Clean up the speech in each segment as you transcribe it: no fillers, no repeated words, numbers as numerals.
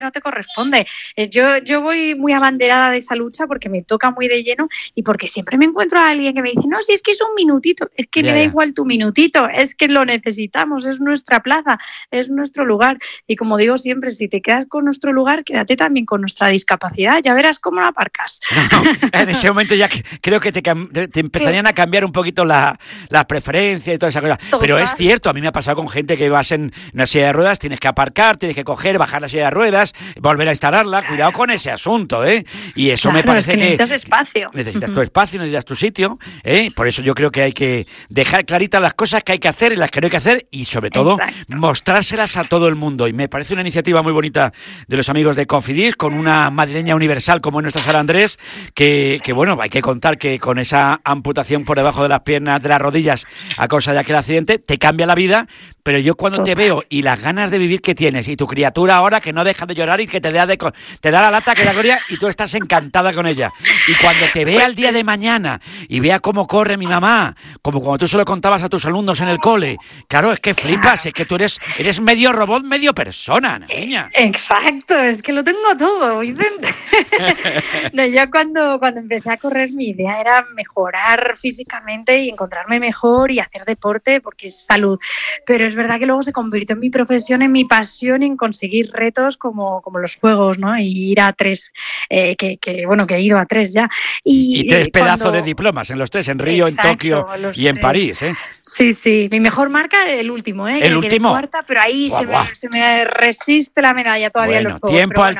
no te corresponde. Yo voy muy abanderada de esa lucha porque me toca muy de lleno y porque siempre me encuentro a alguien que me dice, no, si es que es un minutito, es que me da igual tu minutito, es que lo necesitamos, es nuestra plaza, es nuestro lugar. Y como digo siempre, si te quedas con nuestro lugar, quédate también con nuestra discapacidad, ya verás cómo la aparcas. No, en ese momento ya creo que te empezarían a cambiar un poquito la preferencia y toda esa cosa. Pero es cierto, a mí me ha pasado con gente que vas en una silla de ruedas, tienes que aparcar, tienes que coger, bajar la silla de ruedas, volver a instalarla, cuidado con ese asunto, ¿eh? Y eso me parece que necesitas espacio. Necesitas tu espacio, necesitas tu sitio, ¿eh? Por eso yo creo que hay que dejar claritas las cosas que hay que hacer y las que no hay que hacer y sobre todo mostrárselas a todo el mundo. Y me parece una iniciativa muy bonita de los amigos de Cofidis con una madrileña universal como es nuestra Sara Andrés, que bueno, hay que contar que con esa amputación por debajo de las piernas, de las rodillas a causa de aquel accidente, te cambia la vida. Pero yo cuando te veo y las ganas de vivir que tienes y tu criatura ahora que no deja de llorar y que te da la lata, que da gloria y tú estás encantada con ella. Y cuando te vea el día de mañana y vea cómo corre mi mamá, como cuando tú se lo contabas a tus alumnos en el cole, claro, es que flipas, es que tú eres medio robot, medio persona, niña. Exacto, es que lo tengo todo, Vicente. No, yo cuando empecé a correr mi idea era mejorar físicamente y encontrarme mejor y hacer deporte porque es salud. Pero es verdad que luego se convirtió en mi profesión, en mi pasión, en conseguir retos como los juegos, ¿no? Y ir a 3, que he ido a 3 ya. Y 3 pedazos de diplomas, en los 3, en Río, en Tokio y en París, ¿eh? Sí, mi mejor marca, el último, ¿eh? El último. Cuarta, pero ahí se me resiste la medalla todavía en los juegos.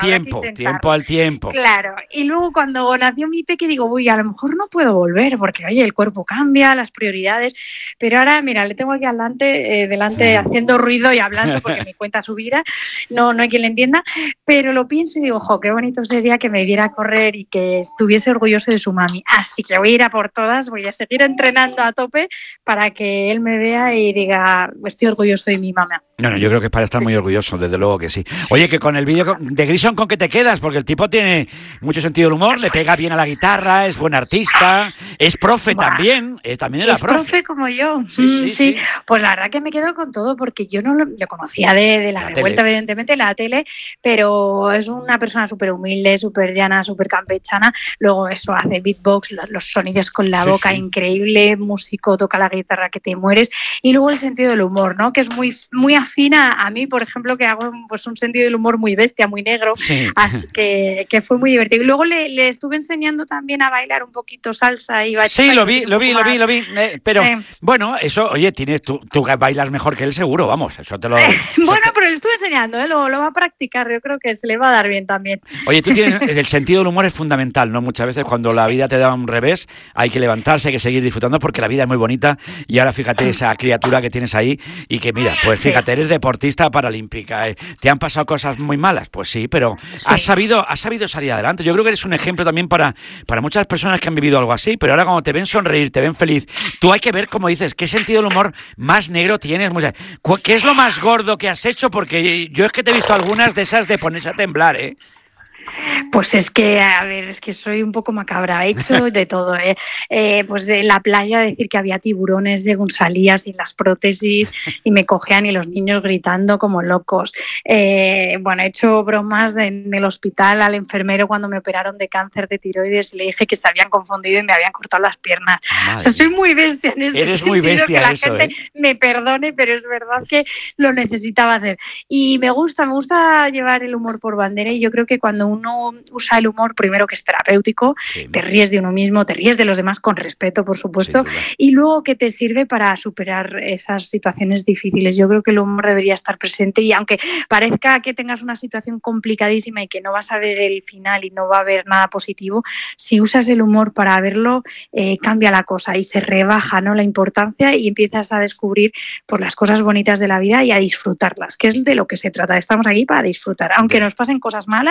Tiempo al tiempo. Claro, y luego cuando nació mi peque digo, uy, a lo mejor no puedo volver, porque oye, el cuerpo cambia, las prioridades, pero ahora, mira, le tengo aquí delante haciendo ruido y hablando porque me cuenta su vida, no hay quien le entienda, pero lo pienso y digo, qué bonito sería que me viera correr y que estuviese orgulloso de su mami, así que voy a ir a por todas, voy a seguir entrenando a tope para que él me vea y diga, estoy orgulloso de mi mamá. No, yo creo que es para estar muy orgulloso, desde luego que sí. Oye, que con el vídeo de Grison, ¿con qué te quedas? Porque el tipo tiene mucho sentido del humor, le pega bien a la guitarra, es buen artista, es profe también era profe. Es profe como yo. Sí. Pues la verdad que me quedo con todo, porque yo no lo conocía de la revuelta, evidentemente, la tele, pero es una persona súper humilde, súper llana, súper campechana. Luego eso, hace beatbox, los sonidos con la boca, increíble, músico, toca la guitarra que te mueres. Y luego el sentido del humor, ¿no? Que es muy, muy afín a mí, por ejemplo, que hago pues un sentido del humor muy bestia, muy negro. Sí. Así que fue muy divertido. Y luego le estuve enseñando también a bailar un poquito salsa y bachata. Sí, lo vi. Pero bueno, eso, oye, tú bailas mejor que él seguro, vamos, eso te lo... Pero le estuve enseñando, lo va a practicar, yo creo que se le va a dar bien también. Oye, tú tienes, el sentido del humor es fundamental, ¿no? Muchas veces cuando la vida te da un revés, hay que levantarse, hay que seguir disfrutando porque la vida es muy bonita y ahora fíjate esa criatura que tienes ahí y que mira, pues fíjate, eres deportista paralímpica, ¿te han pasado cosas muy malas? Pues sí, pero has sabido salir adelante. Yo creo que eres un ejemplo también para muchas personas que han vivido algo así, pero ahora cuando te ven sonreír, te ven feliz, tú hay que ver, como dices, qué sentido del humor más negro tienes. ¿Qué es lo más gordo que has hecho? Porque yo es que te he visto algunas de esas de ponerse a temblar, ¿eh? Pues es que soy un poco macabra, he hecho de todo, pues en la playa decir que había tiburones según salía sin las prótesis y me cogían y los niños gritando como locos. He hecho bromas en el hospital al enfermero cuando me operaron de cáncer de tiroides, le dije que se habían confundido y me habían cortado las piernas. Madre. O sea, soy muy bestia en ese sentido. Eres muy bestia, que la eso, gente me perdone, pero es verdad que lo necesitaba hacer. Y me gusta llevar el humor por bandera y yo creo que cuando uno usa el humor, primero que es terapéutico, te ríes de uno mismo, te ríes de los demás con respeto, por supuesto, y luego que te sirve para superar esas situaciones difíciles. Yo creo que el humor debería estar presente y aunque parezca que tengas una situación complicadísima y que no vas a ver el final y no va a haber nada positivo, si usas el humor para verlo, cambia la cosa y se rebaja, ¿no?, la importancia y empiezas a descubrir por las cosas bonitas de la vida y a disfrutarlas, que es de lo que se trata. Estamos aquí para disfrutar. Aunque nos pasen cosas malas,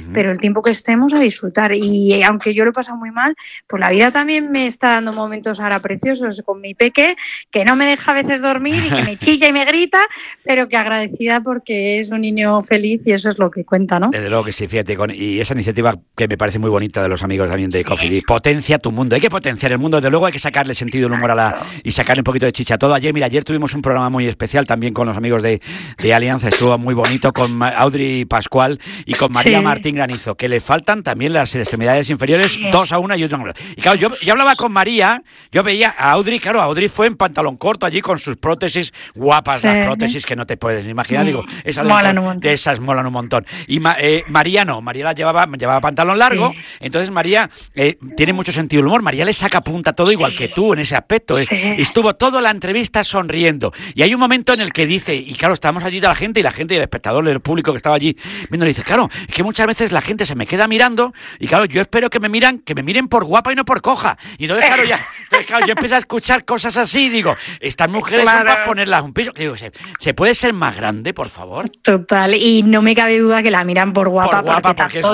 pero el tiempo que estemos a disfrutar. Y aunque yo lo he pasado muy mal, pues la vida también me está dando momentos ahora preciosos con mi peque, que no me deja a veces dormir y que me chilla y me grita, pero que agradecida porque es un niño feliz y eso es lo que cuenta, ¿no? Desde luego que sí, fíjate, y esa iniciativa que me parece muy bonita de los amigos también de Cofidis, potencia tu mundo, hay que potenciar el mundo, desde luego hay que sacarle sentido del humor y sacarle un poquito de chicha a todo. Ayer tuvimos un programa muy especial también con los amigos de Alianza, estuvo muy bonito con Audrey Pascual y con María Martín Granizo, que le faltan también las extremidades inferiores, 2 a 1 y 1. Y claro, yo hablaba con María, yo veía a Audrey, claro, Audrey fue en pantalón corto allí con sus prótesis, guapas las prótesis que no te puedes ni imaginar, digo, esas molan un montón. Y María la llevaba pantalón largo, entonces María tiene mucho sentido del humor, María le saca punta todo igual que tú en ese aspecto, estuvo toda la entrevista sonriendo, y hay un momento en el que dice, y claro, estábamos allí de la gente y el espectador, el público que estaba allí viendo, le dice, claro, es que muchas veces la gente se me queda mirando, y claro, yo espero que me miren por guapa y no por coja, y entonces claro, yo empecé a escuchar cosas así, y digo, estas mujeres son para ponerlas un piso, que digo, ¿se puede ser más grande, por favor? Total, y no me cabe duda que la miran por guapa, porque es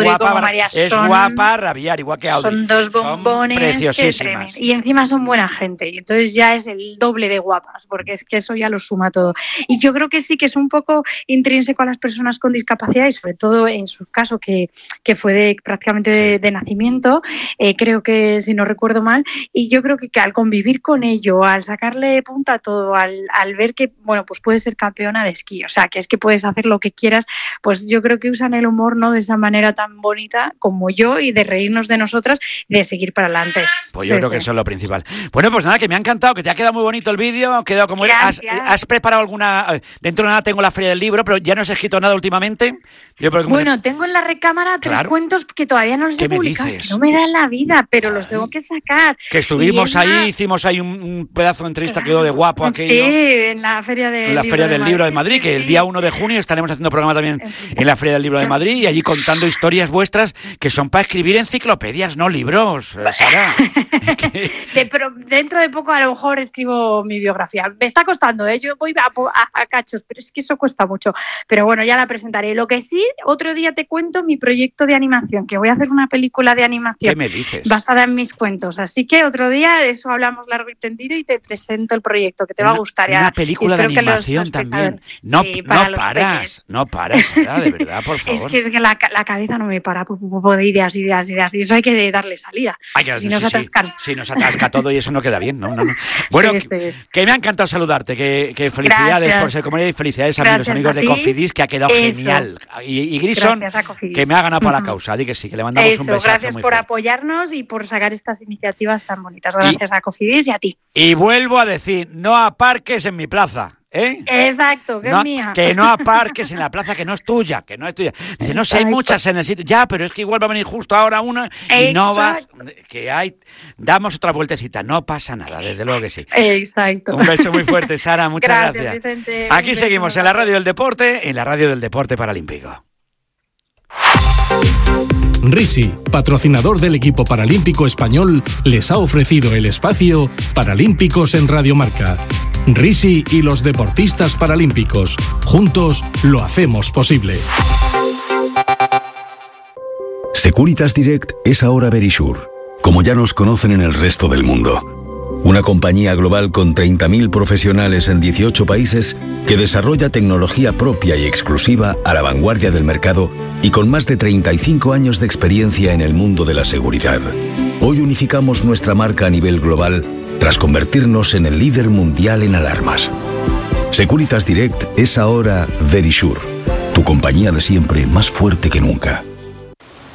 guapa, rabiar, igual que Audrey. Son dos bombones preciosísimas. Y encima son buena gente, y entonces ya es el doble de guapas, porque es que eso ya lo suma todo. Y yo creo que sí que es un poco intrínseco a las personas con discapacidad, y sobre todo en su caso, que fue prácticamente de nacimiento, creo que, si no recuerdo mal, y yo creo que al convivir con ello, al sacarle punta a todo, al ver que, bueno, pues puedes ser campeona de esquí, o sea, que es que puedes hacer lo que quieras, pues yo creo que usan el humor, ¿no?, de esa manera tan bonita como yo, y de reírnos de nosotras y de seguir para adelante. Pues yo creo que eso es lo principal. Bueno, pues nada, que me ha encantado, que te ha quedado muy bonito el vídeo, ha quedado como era. ¿Has preparado alguna? Dentro de nada tengo la Feria del Libro, pero ya no has escrito nada últimamente. Tengo en la recámara 3 cuentos que todavía no los he publicado, que no me dan la vida, pero los tengo que sacar. Que estuvimos ahí, hicimos ahí un pedazo de entrevista, quedó de guapo aquello. Sí, en la Feria del Libro de Madrid, que el día 1 de junio estaremos haciendo programa también en la Feria del Libro de Madrid, y allí contando historias vuestras que son para escribir enciclopedias, no libros, Sara. Pero dentro de poco a lo mejor escribo mi biografía. Me está costando, yo voy a cachos, pero es que eso cuesta mucho. Pero bueno, ya la presentaré. Lo que sí, otro día te cuento mi proyecto de animación, que voy a hacer una película de animación. ¿Qué me dices? Basada en mis cuentos. Así que otro día eso hablamos largo y tendido y te presento el proyecto, que te va a gustar. Una película de animación también. No paras, Sara, de verdad, por favor. Es que la cabeza no me para de ideas, y eso hay que darle salida. Si no se atascan. Si nos atasca todo y eso no queda bien, ¿no? Bueno, que me ha encantado saludarte, que felicidades por ser comunidad y felicidades a los amigos de Cofidis, que ha quedado genial. Y Grison, que me ha ganado para la causa, así que sí, que le mandamos un besazo. Gracias por apoyarnos y por sacar estas iniciativas tan bonitas. Gracias a Cofidis y a ti. Y vuelvo a decir, no aparques en mi plaza. Exacto, que es mía. Que no aparques en la plaza, que no es tuya, Dice, no sé, hay muchas en el sitio. Ya, pero es que igual va a venir justo ahora una y no va. Damos otra vueltecita, no pasa nada, desde luego que sí. Exacto. Un beso muy fuerte, Sara, muchas gracias. Vicente, aquí seguimos en la Radio del Deporte, en la Radio del Deporte Paralímpico. Risi, patrocinador del equipo paralímpico español, les ha ofrecido el espacio Paralímpicos en Radio Marca. Risi y los deportistas paralímpicos, juntos lo hacemos posible. Securitas Direct es ahora Verisure, como ya nos conocen en el resto del mundo. Una compañía global con 30.000 profesionales en 18 países que desarrolla tecnología propia y exclusiva a la vanguardia del mercado y con más de 35 años de experiencia en el mundo de la seguridad. Hoy unificamos nuestra marca a nivel global tras convertirnos en el líder mundial en alarmas. Securitas Direct es ahora Verisure, tu compañía de siempre más fuerte que nunca.